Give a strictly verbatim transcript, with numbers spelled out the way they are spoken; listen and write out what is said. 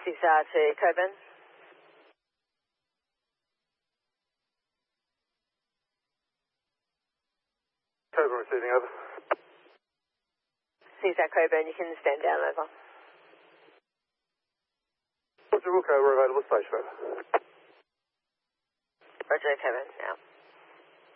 C S A R to Coburn. Coburn receiving, over. C S A R Coburn, you can stand down, over. Roger, Wilco, we're available, station, over. Roger, Coburn, now.